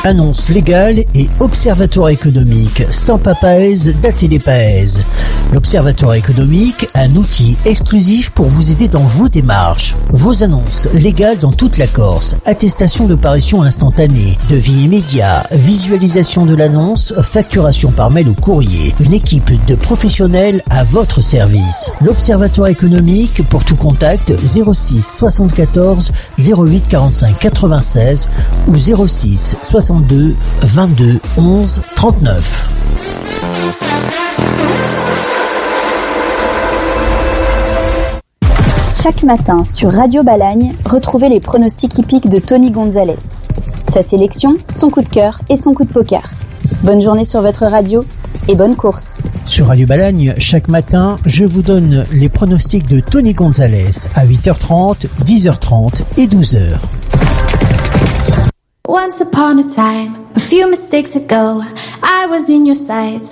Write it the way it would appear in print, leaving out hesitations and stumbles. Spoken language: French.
Annonce légale et observatoire économique. Stampa Paese d'Atelier Paese. L'observatoire économique, un outil exclusif pour vous aider dans vos démarches. Vos annonces légales dans toute la Corse. Attestation de parution instantanée. Devis immédiat. Visualisation de l'annonce. Facturation par mail ou courrier. Une équipe de professionnels à votre service. L'observatoire économique, pour tout contact, 06 74 08 45 96 ou 06 62 22 11 39. Chaque matin sur Radio Balagne, retrouvez les pronostics hippiques de Tony Gonzalez. Sa sélection, son coup de cœur et son coup de poker. Bonne journée sur votre radio et bonne course. Sur Radio Balagne, chaque matin, je vous donne les pronostics de Tony Gonzalez à 8h30, 10h30 et 12h. Once upon a time, a few mistakes ago, I was in your sights.